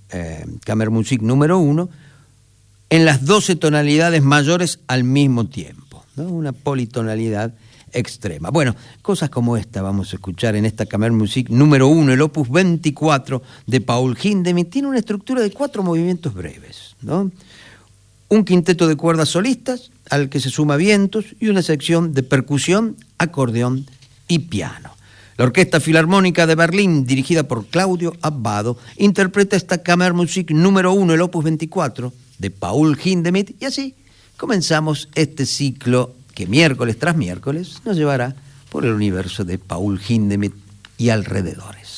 Kammermusik número 1, en las 12 tonalidades mayores al mismo tiempo, ¿no? Una politonalidad extrema. Bueno, cosas como esta vamos a escuchar en esta Kammermusik número 1, el opus 24 de Paul Hindemith. Tiene una estructura de 4 movimientos breves, ¿no? Un quinteto de cuerdas solistas, al que se suma vientos, y una sección de percusión, acordeón y piano. La Orquesta Filarmónica de Berlín, dirigida por Claudio Abbado, interpreta esta Kammermusik número 1, el opus 24 de Paul Hindemith, y así comenzamos este ciclo que miércoles tras miércoles nos llevará por el universo de Paul Hindemith y alrededores.